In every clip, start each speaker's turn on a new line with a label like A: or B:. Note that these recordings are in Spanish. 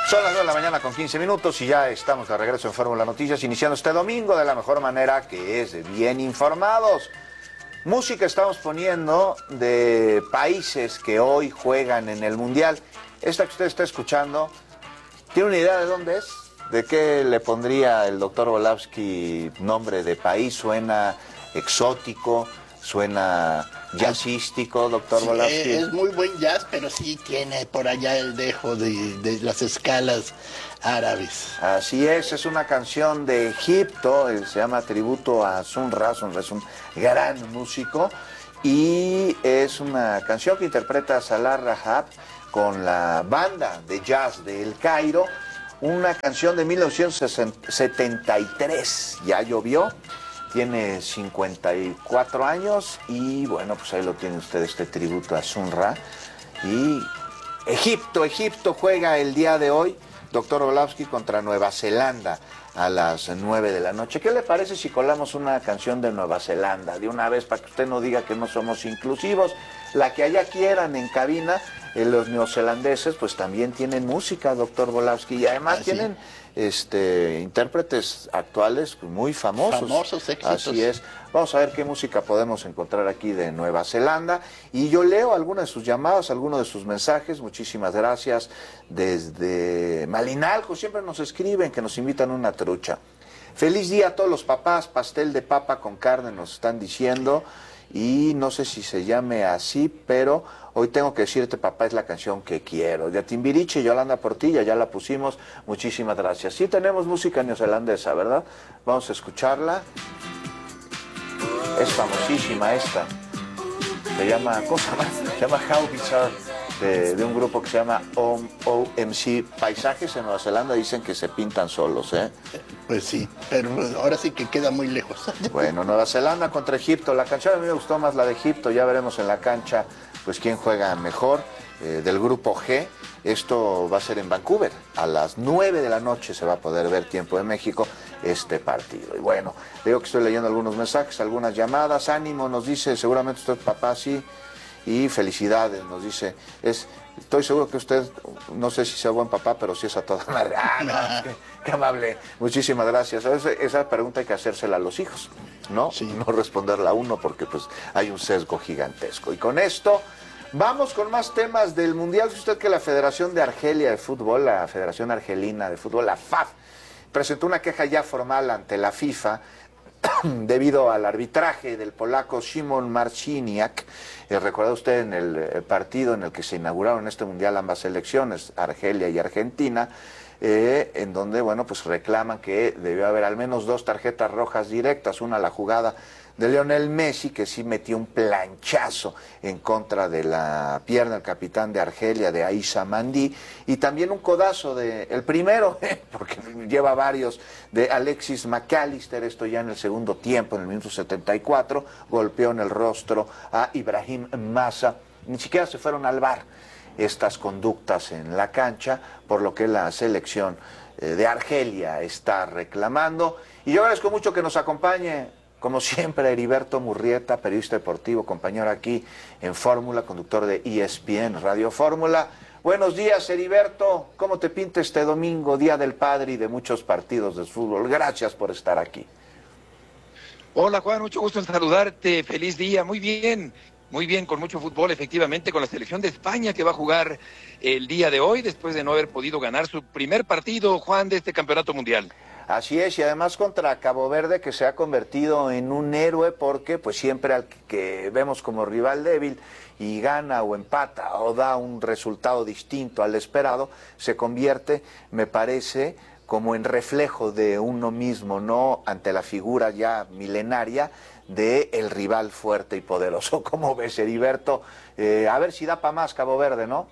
A: Son las 9 de la mañana con 15 minutos y ya estamos de regreso en Fórmula Noticias, iniciando este domingo de la mejor manera, que es bien informados. Música estamos poniendo de países que hoy juegan en el Mundial. Esta que usted está escuchando, ¿tiene una idea de dónde es? ¿De qué le pondría el doctor Volavsky nombre de país? ¿Suena exótico? ¿Suena jazzístico, doctor Volavsky?
B: Es muy buen jazz, pero sí tiene por allá el dejo de las escalas árabes.
A: Así es una canción de Egipto, se llama Tributo a Sun Ra. Sun Ra es un gran músico y es una canción que interpreta Salah Rahab con la banda de jazz de El Cairo, una canción de 1973, ya llovió. Tiene 54 años y bueno, pues ahí lo tiene usted, este tributo a Sun Ra. Y Egipto juega el día de hoy, doctor Volavsky, contra Nueva Zelanda a las 9 de la noche. ¿Qué le parece si colamos una canción de Nueva Zelanda de una vez para que usted no diga que no somos inclusivos? La que allá quieran en cabina, los neozelandeses pues también tienen música, doctor Volavsky, y además tienen intérpretes actuales muy famosos.
B: Famosos éxitos.
A: Así es. Vamos a ver qué música podemos encontrar aquí de Nueva Zelanda. Y yo leo algunas de sus llamadas, algunos de sus mensajes. Muchísimas gracias. Desde Malinalco siempre nos escriben que nos invitan a una trucha. Feliz día a todos los papás. Pastel de papa con carne nos están diciendo. Y no sé si se llame así, pero hoy tengo que decirte, papá, es la canción que quiero. De Timbiriche, Yolanda Portilla, ya la pusimos. Muchísimas gracias. Sí tenemos música neozelandesa, ¿verdad? Vamos a escucharla. Es famosísima esta. Se llama, ¿cómo se llama? Se llama How Bizarre, de un grupo que se llama OMC. Paisajes en Nueva Zelanda dicen que se pintan solos, ¿eh?
B: Pues sí, pero ahora sí que queda muy lejos.
A: Bueno, Nueva Zelanda contra Egipto. La canción a mí me gustó más la de Egipto. Ya veremos en la cancha pues quién juega mejor, del grupo G. Esto va a ser en Vancouver. A las 9 de la noche se va a poder ver, tiempo de México, este partido. Y bueno, digo que estoy leyendo algunos mensajes, algunas llamadas. Ánimo, nos dice, seguramente usted, papá, sí. Y felicidades, nos dice. Estoy seguro que usted, no sé si sea buen papá, pero sí es a toda madre. No, qué amable. Muchísimas gracias. Esa pregunta hay que hacérsela a los hijos, ¿no?
B: Sí.
A: No responderla a uno porque pues hay un sesgo gigantesco. Y con esto vamos con más temas del Mundial. ¿Sabe usted que la Federación de Argelia de Fútbol, la Federación Argelina de Fútbol, la FAF, presentó una queja ya formal ante la FIFA debido al arbitraje del polaco Szymon Marciniak? Recuerda usted en el partido en el que se inauguraron este Mundial ambas selecciones, Argelia y Argentina, en donde, bueno, pues reclaman que debió haber al menos 2 tarjetas rojas directas, una a la jugada de Lionel Messi, que sí metió un planchazo en contra de la pierna del capitán de Argelia, de Aissa Mandi, y también un codazo el primero, porque lleva varios, de Alexis McAllister, esto ya en el segundo tiempo, en el minuto 74, golpeó en el rostro a Ibrahim Massa. Ni siquiera se fueron al VAR estas conductas en la cancha, por lo que la selección de Argelia está reclamando. Y yo agradezco mucho que nos acompañe, como siempre, Heriberto Murrieta, periodista deportivo, compañero aquí en Fórmula, conductor de ESPN Radio Fórmula. Buenos días, Heriberto. ¿Cómo te pinta este domingo, Día del Padre y de muchos partidos de fútbol? Gracias por estar aquí.
C: Hola, Juan, mucho gusto en saludarte. Feliz día. Muy bien, con mucho fútbol, efectivamente, con la selección de España que va a jugar el día de hoy después de no haber podido ganar su primer partido, Juan, de este campeonato mundial.
A: Así es, y además contra Cabo Verde, que se ha convertido en un héroe porque pues siempre al que vemos como rival débil y gana o empata o da un resultado distinto al esperado, se convierte, me parece, como en reflejo de uno mismo, ¿no? Ante la figura ya milenaria de el rival fuerte y poderoso. ¿Cómo ves, Heriberto? A ver si da para más Cabo Verde, ¿no?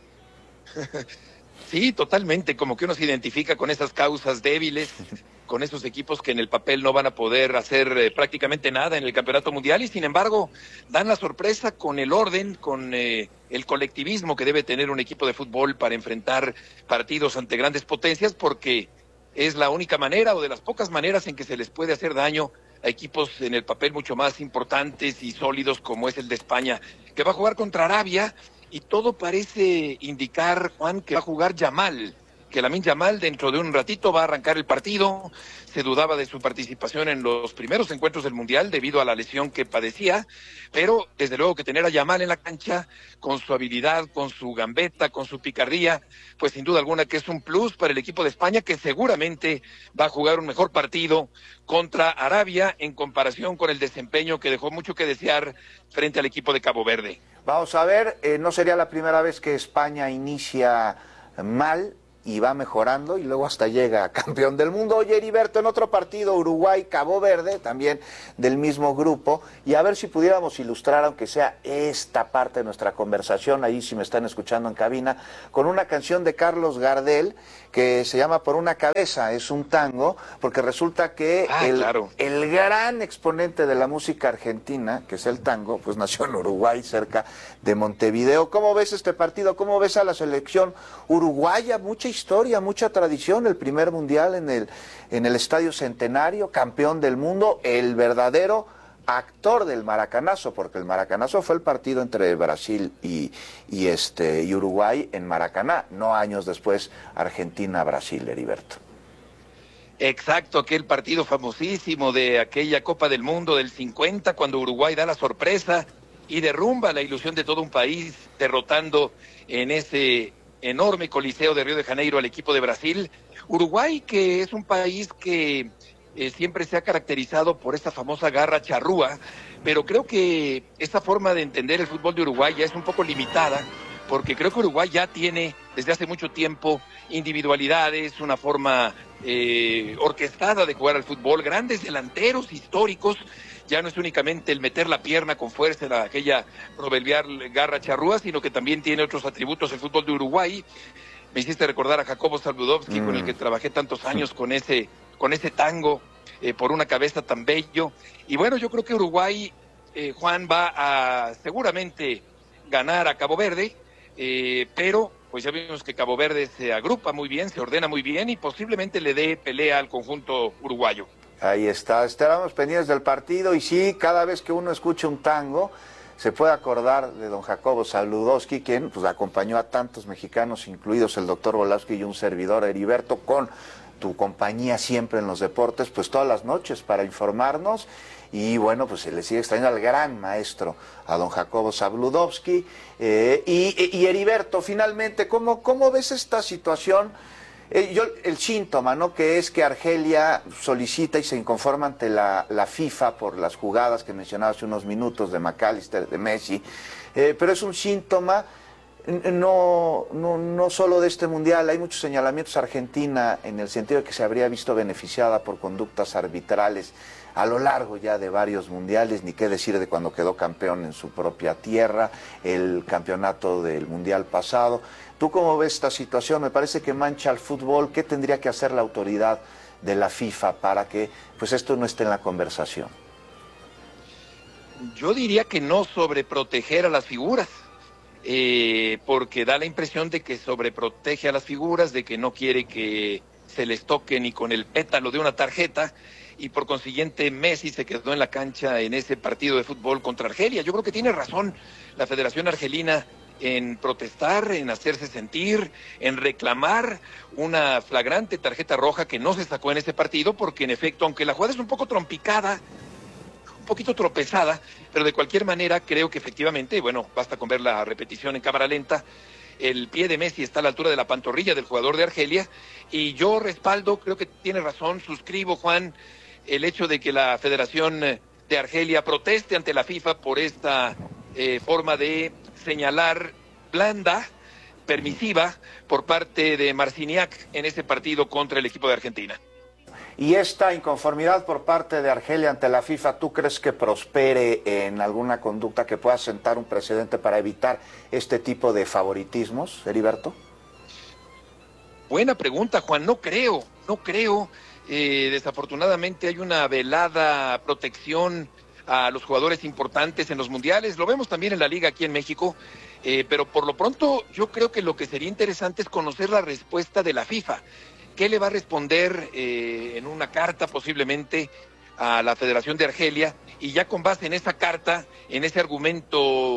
C: Sí, totalmente, como que uno se identifica con esas causas débiles, con esos equipos que en el papel no van a poder hacer prácticamente nada en el campeonato mundial y sin embargo dan la sorpresa con el orden, con el colectivismo que debe tener un equipo de fútbol para enfrentar partidos ante grandes potencias, porque es la única manera o de las pocas maneras en que se les puede hacer daño a equipos en el papel mucho más importantes y sólidos como es el de España, que va a jugar contra Arabia. Y todo parece indicar, Juan, que va a jugar Yamal, que Lamine Yamal dentro de un ratito va a arrancar el partido. Se dudaba de su participación en los primeros encuentros del Mundial debido a la lesión que padecía, pero desde luego que tener a Yamal en la cancha, con su habilidad, con su gambeta, con su picardía, pues sin duda alguna que es un plus para el equipo de España, que seguramente va a jugar un mejor partido contra Arabia en comparación con el desempeño que dejó mucho que desear frente al equipo de Cabo Verde.
A: Vamos a ver, no sería la primera vez que España inicia mal y va mejorando y luego hasta llega campeón del mundo. Oye, Heriberto, en otro partido, Uruguay-Cabo Verde, también del mismo grupo, y a ver si pudiéramos ilustrar, aunque sea esta parte de nuestra conversación, ahí si me están escuchando en cabina, con una canción de Carlos Gardel que se llama Por una cabeza, es un tango, porque resulta que el gran exponente de la música argentina, que es el tango, pues nació en Uruguay, cerca de Montevideo. ¿Cómo ves este partido? ¿Cómo ves a la selección uruguaya? Mucha historia, mucha tradición, el primer mundial en el Estadio Centenario, campeón del mundo, el verdadero actor del maracanazo, porque el maracanazo fue el partido entre Brasil y Uruguay en Maracaná, no años después Argentina-Brasil, Heriberto.
C: Exacto, aquel partido famosísimo de aquella Copa del Mundo del 50, cuando Uruguay da la sorpresa y derrumba la ilusión de todo un país, derrotando en ese enorme coliseo de Río de Janeiro al equipo de Brasil. Uruguay, que es un país que siempre se ha caracterizado por esta famosa garra charrúa, pero creo que esta forma de entender el fútbol de Uruguay ya es un poco limitada, porque creo que Uruguay ya tiene desde hace mucho tiempo individualidades, una forma orquestada de jugar al fútbol, grandes delanteros históricos. Ya no es únicamente el meter la pierna con fuerza en aquella proverbial garra charrúa, sino que también tiene otros atributos el fútbol de Uruguay. Me hiciste recordar a Jacobo Saludowski, con el que trabajé tantos años con ese tango, Por una cabeza tan bello. Y bueno, yo creo que Uruguay, Juan, va a seguramente ganar a Cabo Verde, pero pues ya vimos que Cabo Verde se agrupa muy bien, se ordena muy bien y posiblemente le dé pelea al conjunto uruguayo.
A: Ahí está, estábamos pendientes del partido y sí, cada vez que uno escucha un tango, se puede acordar de don Jacobo Saludowski, quien pues acompañó a tantos mexicanos, incluidos el doctor Volowski y un servidor, Heriberto, con tu compañía siempre en los deportes, pues todas las noches para informarnos. Y bueno, pues se le sigue extrañando al gran maestro, a don Jacobo Saludowski. Y Heriberto, finalmente, ¿cómo ves esta situación? El síntoma, ¿no? Que es que Argelia solicita y se inconforma ante la FIFA por las jugadas que mencionaba hace unos minutos de McAllister, de Messi, pero es un síntoma no solo de este mundial. Hay muchos señalamientos a Argentina en el sentido de que se habría visto beneficiada por conductas arbitrales a lo largo ya de varios mundiales, ni qué decir de cuando quedó campeón en su propia tierra, el campeonato del mundial pasado. ¿Tú cómo ves esta situación? Me parece que mancha al fútbol. ¿Qué tendría que hacer la autoridad de la FIFA para que pues esto no esté en la conversación?
C: Yo diría que no sobreproteger a las figuras, porque da la impresión de que sobreprotege a las figuras, de que no quiere que se les toque ni con el pétalo de una tarjeta, y por consiguiente Messi se quedó en la cancha en ese partido de fútbol contra Argelia. Yo creo que tiene razón la Federación Argelina en protestar, en hacerse sentir, en reclamar una flagrante tarjeta roja que no se sacó en ese partido, porque en efecto, aunque la jugada es un poco trompicada, un poquito tropezada, pero de cualquier manera creo que efectivamente, bueno, basta con ver la repetición en cámara lenta, el pie de Messi está a la altura de la pantorrilla del jugador de Argelia, y yo respaldo, creo que tiene razón, suscribo, Juan, el hecho de que la Federación de Argelia proteste ante la FIFA por esta forma de señalar blanda, permisiva, por parte de Marciniak en ese partido contra el equipo de Argentina.
A: ¿Y esta inconformidad por parte de Argelia ante la FIFA, tú crees que prospere en alguna conducta que pueda sentar un precedente para evitar este tipo de favoritismos, Heriberto?
C: Buena pregunta, Juan. No creo. Desafortunadamente hay una velada protección a los jugadores importantes en los mundiales. Lo vemos también en la liga aquí en México, pero por lo pronto yo creo que lo que sería interesante es conocer la respuesta de la FIFA. ¿Qué le va a responder en una carta posiblemente a la Federación de Argelia? Y ya con base en esa carta, en ese argumento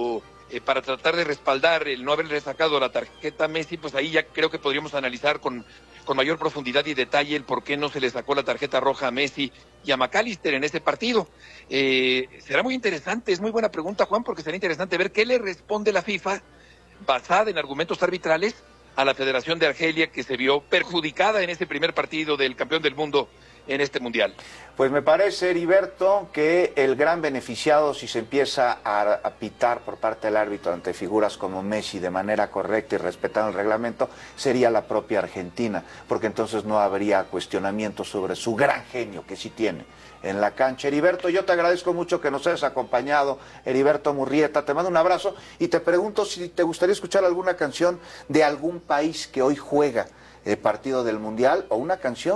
C: para tratar de respaldar el no haberle sacado la tarjeta a Messi, pues ahí ya creo que podríamos analizar con mayor profundidad y detalle el por qué no se le sacó la tarjeta roja a Messi y a McAllister en ese partido. Será muy interesante, es muy buena pregunta, Juan, porque será interesante ver qué le responde la FIFA, basada en argumentos arbitrales, a la Federación de Argelia, que se vio perjudicada en ese primer partido del campeón del mundo en este mundial.
A: Pues me parece, Heriberto, que el gran beneficiado si se empieza a pitar por parte del árbitro ante figuras como Messi de manera correcta y respetando el reglamento sería la propia Argentina, porque entonces no habría cuestionamiento sobre su gran genio que sí tiene en la cancha. Heriberto, yo te agradezco mucho que nos hayas acompañado, Heriberto Murrieta, te mando un abrazo y te pregunto si te gustaría escuchar alguna canción de algún país que hoy juega el partido del Mundial o una canción